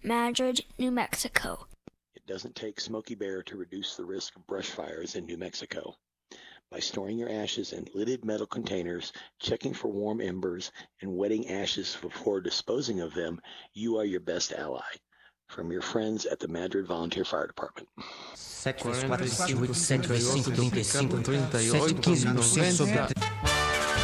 Madrid, New Mexico. It doesn't take Smokey Bear to reduce the risk of brush fires in New Mexico. By storing your ashes in lidded metal containers, checking for warm embers, and wetting ashes before disposing of them, you are your best ally. From your friends at the Madrid Volunteer Fire Department. 7 vezes 4, 28, 7 vezes 5, 35, 7, 15% sobre